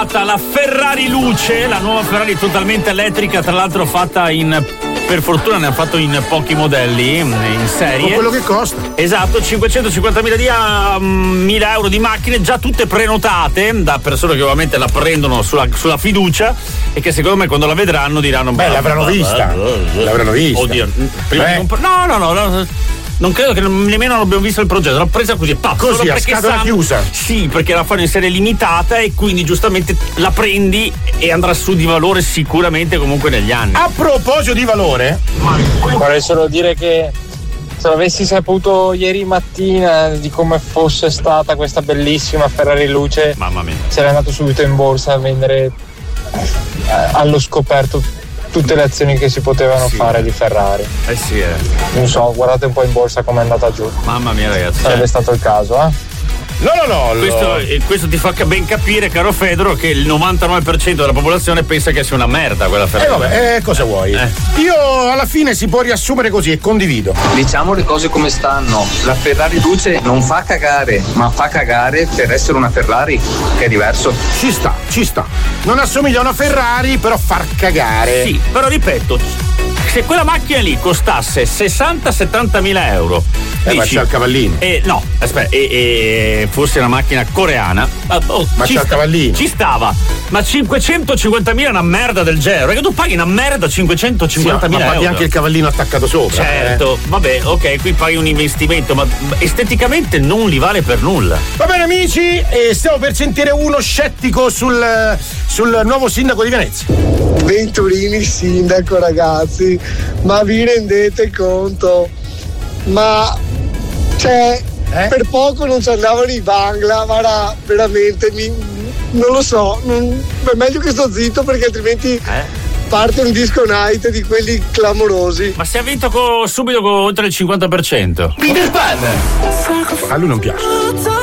La Ferrari Luce, la nuova Ferrari totalmente elettrica, tra l'altro fatta per fortuna ne ha fatto in pochi modelli in serie. Con quello che costa. Esatto, 550.000 di 1.000 euro di macchine già tutte prenotate da persone che ovviamente la prendono sulla fiducia e che secondo me quando la vedranno diranno l'avranno vista. L'avranno vista. Oddio, prima no. Non credo che nemmeno abbiamo visto il progetto, l'ho presa così, così a scatola chiusa. Sì, perché la fanno in serie limitata e quindi giustamente la prendi e andrà su di valore sicuramente comunque negli anni. A proposito di valore, vorrei solo dire che se avessi saputo ieri mattina di come fosse stata questa bellissima Ferrari Luce, mamma mia, sarei andato subito in borsa a vendere allo scoperto tutte le azioni che si potevano fare di Ferrari. Sì. Non so, guardate un po' in borsa com'è andata giù. Mamma mia, ragazzi. Sarebbe stato il caso, No. Questo ti fa ben capire, caro Fedro, che il 99% della popolazione pensa che sia una merda quella Ferrari. Cosa vuoi? Io alla fine si può riassumere così e condivido. Diciamo le cose come stanno. La Ferrari Luce non fa cagare, ma fa cagare per essere una Ferrari, che è diverso. Ci sta. Non assomiglia a una Ferrari, però far cagare. Sì, però ripeto, se quella macchina lì costasse 60-70.000 euro, ma c'è il cavallino. No, aspetta, fosse una macchina coreana, ma c'è il cavallino. Ci stava, ma 550.000 è una merda del genere, perché tu paghi una merda 550.000 euro. Ma paghi anche il cavallino attaccato sopra. Certo, vabbè, ok, qui paghi un investimento, ma esteticamente non li vale per nulla. Va bene amici, stiamo per sentire uno scettico sul nuovo sindaco di Venezia. Venturini sindaco, ragazzi, ma vi rendete conto? Ma per poco non ci andavano i Bangla, ma veramente non lo so, è meglio che sto zitto perché altrimenti parte un disco night di quelli clamorosi. Ma si è vinto subito con oltre il 50%. Peter Pan! A lui non piace.